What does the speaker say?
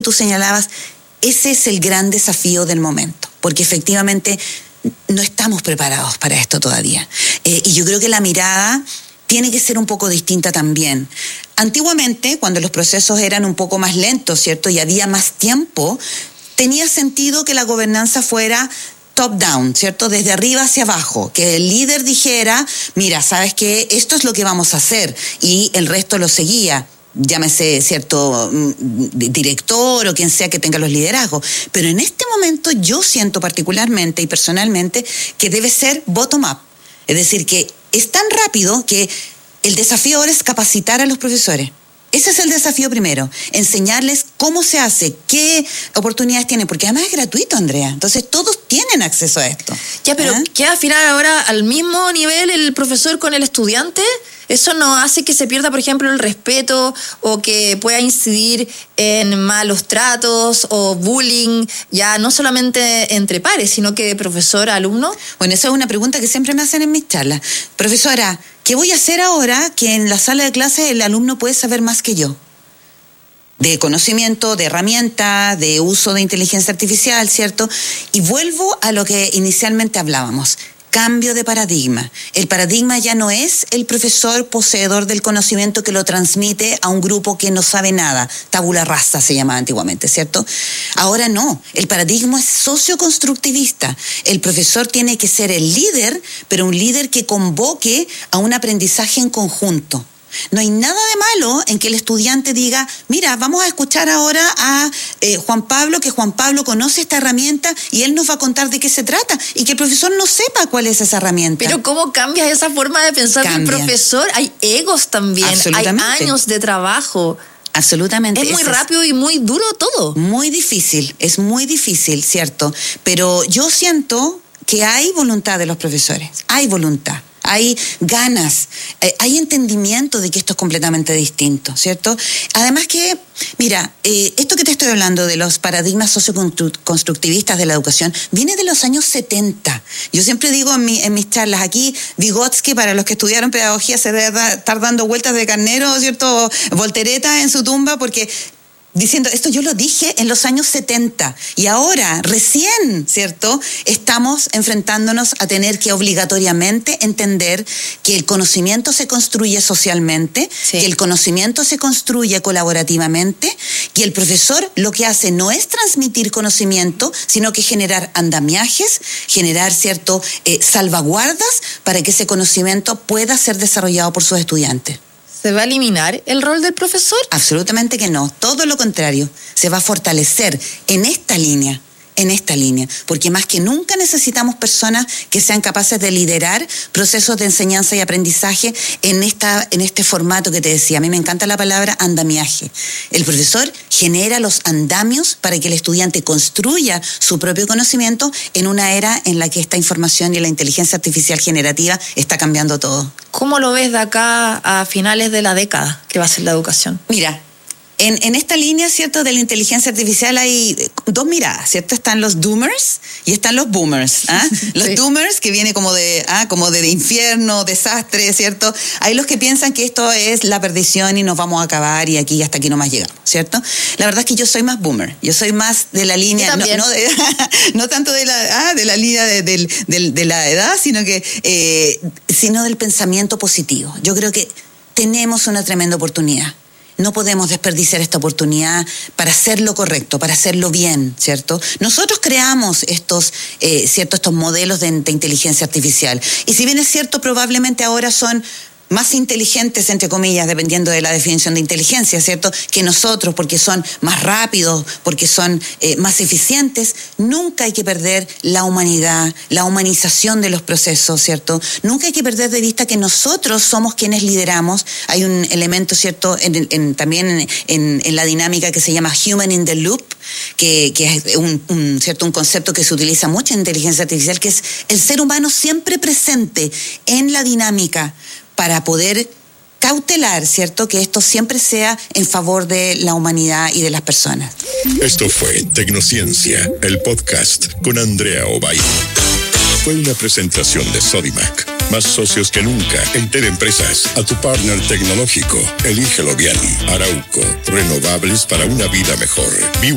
tú señalabas, ese es el gran desafío del momento, porque efectivamente no estamos preparados para esto todavía. Y yo creo que la mirada tiene que ser un poco distinta también. Antiguamente, cuando los procesos eran un poco más lentos, ¿cierto? Y había más tiempo, tenía sentido que la gobernanza fuera top-down, ¿cierto? Desde arriba hacia abajo, que el líder dijera, mira, ¿sabes qué? Esto es lo que vamos a hacer, y el resto lo seguía. Llámese cierto director o quien sea que tenga los liderazgos. Pero en este momento yo siento particularmente y personalmente que debe ser bottom-up. Es decir, que es tan rápido que el desafío ahora es capacitar a los profesores. Ese es el desafío primero, enseñarles cómo se hace, qué oportunidades tienen, porque además es gratuito, Andrea. Entonces todos tienen acceso a esto. Ya, pero ¿queda al final ahora al mismo nivel el profesor con el estudiante? ¿Eso no hace que se pierda, por ejemplo, el respeto o que pueda incidir en malos tratos o bullying, ya no solamente entre pares, sino que profesor-alumno? Bueno, esa es una pregunta que siempre me hacen en mis charlas. Profesora, ¿qué voy a hacer ahora que en la sala de clases el alumno puede saber más que yo? De conocimiento, de herramientas, de uso de inteligencia artificial, ¿cierto? Y vuelvo a lo que inicialmente hablábamos. Cambio de paradigma. El paradigma ya no es el profesor poseedor del conocimiento que lo transmite a un grupo que no sabe nada. Tabula rasa se llamaba antiguamente, ¿cierto? Ahora no. El paradigma es socioconstructivista. El profesor tiene que ser el líder, pero un líder que convoque a un aprendizaje en conjunto. No hay nada de malo en que el estudiante diga, mira, vamos a escuchar ahora a Juan Pablo, que Juan Pablo conoce esta herramienta y él nos va a contar de qué se trata, y que el profesor no sepa cuál es esa herramienta. Pero ¿cómo cambias esa forma de pensar del profesor? Hay egos también, hay años de trabajo. Absolutamente. Es muy rápido y muy duro todo. Muy difícil, es muy difícil, ¿cierto? Pero yo siento que hay voluntad de los profesores, hay voluntad. Hay ganas, hay entendimiento de que esto es completamente distinto, ¿cierto? Además que, mira, esto que te estoy hablando de los paradigmas socioconstructivistas de la educación viene de los años 70. Yo siempre digo en mis charlas, aquí Vygotsky, para los que estudiaron pedagogía, se debe estar dando vueltas de carnero, ¿cierto? Volteretas en su tumba, porque diciendo, esto yo lo dije en los años 70 y ahora, recién, ¿cierto?, estamos enfrentándonos a tener que obligatoriamente entender que el conocimiento se construye socialmente, que el conocimiento se construye colaborativamente, que el profesor lo que hace no es transmitir conocimiento, sino que generar andamiajes, generar, ¿cierto?, salvaguardas para que ese conocimiento pueda ser desarrollado por sus estudiantes. ¿Se va a eliminar el rol del profesor? Absolutamente que no, todo lo contrario, se va a fortalecer en esta línea, porque más que nunca necesitamos personas que sean capaces de liderar procesos de enseñanza y aprendizaje en este formato que te decía. A mí me encanta la palabra andamiaje. El profesor genera los andamios para que el estudiante construya su propio conocimiento en una era en la que esta información y la inteligencia artificial generativa está cambiando todo. ¿Cómo lo ves de acá a finales de la década que va a ser la educación? Mira, en esta línea, ¿cierto?, de la inteligencia artificial hay dos miradas, ¿cierto? Están los doomers y están los boomers, ¿ah? Los doomers, que viene como de infierno, desastre, ¿cierto? Hay los que piensan que esto es la perdición y nos vamos a acabar y aquí hasta aquí nomás llegamos, ¿cierto? La verdad es que yo soy más boomer, yo soy más de la línea, no tanto de la línea de la edad, sino del pensamiento positivo. Yo creo que tenemos una tremenda oportunidad. No podemos desperdiciar esta oportunidad para hacer lo correcto, para hacerlo bien, ¿cierto? Nosotros creamos estos modelos de inteligencia artificial. Y si bien es cierto, probablemente ahora son más inteligentes, entre comillas, dependiendo de la definición de inteligencia, ¿cierto?, que nosotros, porque son más rápidos, porque son más eficientes. Nunca hay que perder la humanidad, la humanización de los procesos, ¿cierto? Nunca hay que perder de vista que nosotros somos quienes lideramos. Hay un elemento, ¿cierto?, también en la dinámica que se llama human in the loop, que es un concepto que se utiliza mucho en inteligencia artificial, que es el ser humano siempre presente en la dinámica, para poder cautelar, ¿cierto?, que esto siempre sea en favor de la humanidad y de las personas. Esto fue Tecnociencia, el podcast con Andrea Ovalle. Fue una presentación de Sodimac. Más socios que nunca en Empresas. A tu partner tecnológico. Elígelo bien. Arauco. Renovables para una vida mejor.